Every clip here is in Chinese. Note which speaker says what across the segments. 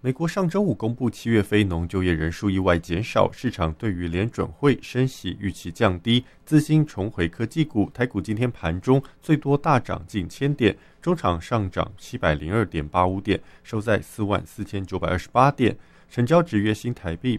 Speaker 1: 美国上周五公布7月非农就业人数意外减少，市场对于联准会升息预期降低，资金重回科技股。台股今天盘中最多大涨近1000点，中场上涨702.85点，收在44928点，成交值约新台币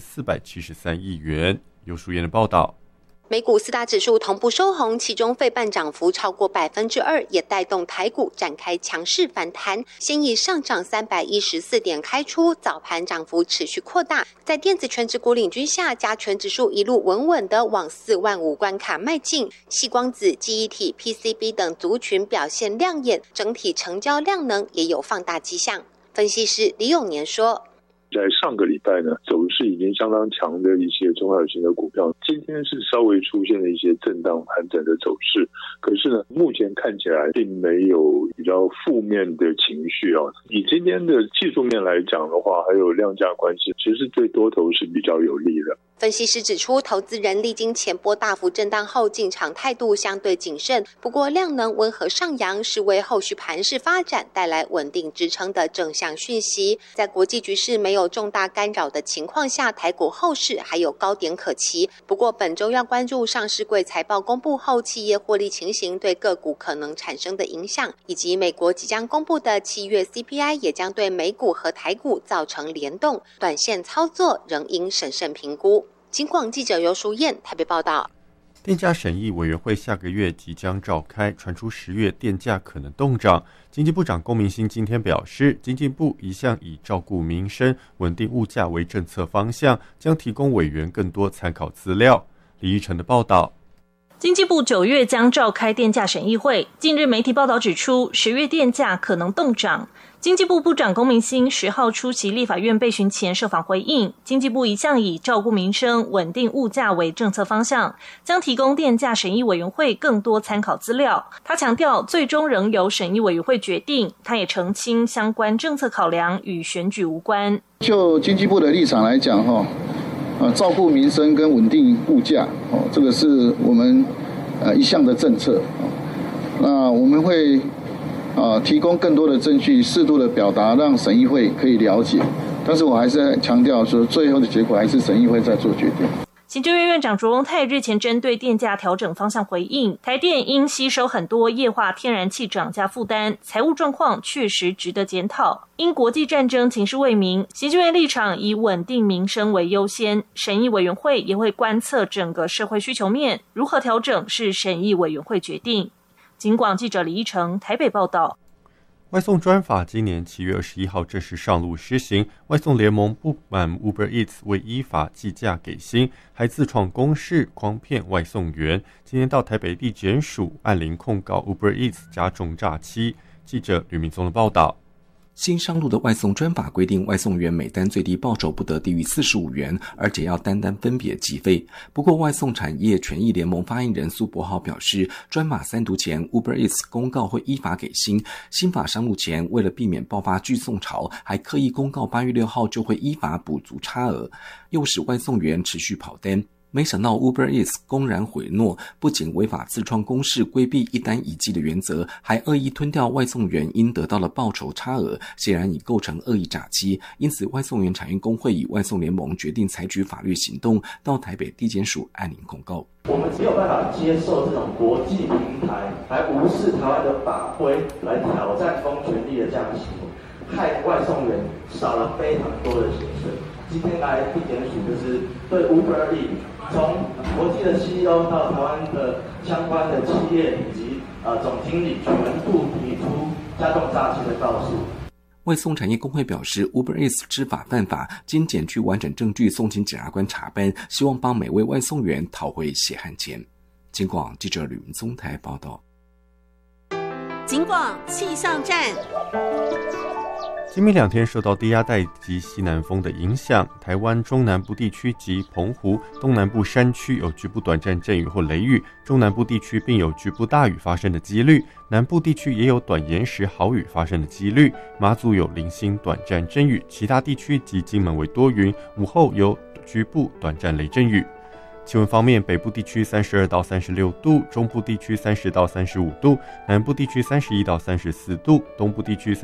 Speaker 1: 8473亿元。游淑燕的报道。
Speaker 2: 美股4大指数同步收红，其中费半涨幅超过2%，也带动台股展开强势反弹。先以上涨314点开出，早盘涨幅持续扩大。在电子权值股领军下，加权指数一路稳稳的往45000关卡迈进。矽光子、记忆体、PCB 等族群表现亮眼，整体成交量能也有放大迹象。分析师李永年说。
Speaker 3: 在上个礼拜呢，走势已经相当强的一些中小型的股票，今天是稍微出现了一些震荡盘整的走势。可是呢，目前看起来并没有比较负面的情绪啊。以今天的技术面来讲的话，还有量价关系，其实对多头是比较有利的。
Speaker 2: 分析师指出，投资人历经前波大幅震荡后，进场态度相对谨慎。不过，量能温和上扬是为后续盘势发展带来稳定支撑的正向讯息。在国际局势没有重大干扰的情况下，台股后市还有高点可期。不过，本周要关注上市柜财报公布后企业获利情形对个股可能产生的影响，以及美国即将公布的7月 CPI 也将对美股和台股造成联动。短线操作仍应审慎评估。警广记者游淑燕台北报道。
Speaker 1: 电价审议委员会下个月即将召开，传出10月电价可能动涨。经济部长龚明鑫今天表示，经济部一向以照顾民生、稳定物价为政策方向，将提供委员更多参考资料。李依晨的报道。
Speaker 4: 经济部9月将召开电价审议会，近日媒体报道指出，10月电价可能动涨。经济部部长龚明鑫10号出席立法院备询前受访回应，经济部一向以照顾民生、稳定物价为政策方向，将提供电价审议委员会更多参考资料。他强调，最终仍由审议委员会决定。他也澄清，相关政策考量与选举无关。
Speaker 5: 就经济部的立场来讲，照顾民生跟稳定物价，这个是我们一项的政策。那我们会提供更多的证据，适度的表达，让审议会可以了解。但是我还是强调说，最后的结果还是审议会在做决定。
Speaker 4: 行政院院长卓荣泰日前针对电价调整方向回应，台电应吸收很多液化天然气涨价负担，财务状况确实值得检讨。因国际战争情势未明，行政院立场以稳定民生为优先，审议委员会也会观测整个社会需求面，如何调整是审议委员会决定。警广记者李依成台北报道。
Speaker 1: 外送专法今年7月21号正式上路施行，外送联盟不满 Uber Eats 未依法计价给薪，还自创公式诓骗外送员。今天到台北地检署按铃控告 Uber Eats 加重诈欺。记者吕明宗的报道。
Speaker 6: 新上路的外送专法规定，外送员每单最低报酬不得低于45元，而且要单单分别计费。不过，外送产业权益联盟发言人苏博豪表示，专法3读前 Uber Eats 公告会依法给薪。新法上路前，为了避免爆发拒送潮，还刻意公告8月6号就会依法补足差额，诱使外送员持续跑单。没想到 Uber Eats 公然毁诺，不仅违法自创公式规避一单一计的原则，还恶意吞掉外送员应得到的报酬差额，显然已构成恶意诈欺。因此，外送员产业工会与外送联盟决定采取法律行动，到台北地检署按铃控告。
Speaker 7: 我们没有办法接受这种国际平台来无视台湾的法规，来挑战公权力的这样的行为，害外送员少了非常多的薪水。今天来地检署就是对 Uber Eats 从国际的 CEO 到台湾的相关的企业以及总经理全部提出加重诈欺的告诉。
Speaker 6: 外送产业工会表示 ，Uber Eats 知法犯法，经检具完整证据送请检察官查办，希望帮每位外送员讨回血汗钱。警广记者吕明宗台报道。
Speaker 8: 警广气象站。
Speaker 1: 今明2天受到低压带及西南风的影响，台湾中南部地区及澎湖东南部山区有局部短暂阵雨或雷雨，中南部地区并有局部大雨发生的几率，南部地区也有短延时豪雨发生的几率，马祖有零星短暂阵雨，其他地区及金门为多云，午后有局部短暂雷阵雨。气温方面，北部地区32到36度，中部地区30到35度，南部地区31到34度，东部地区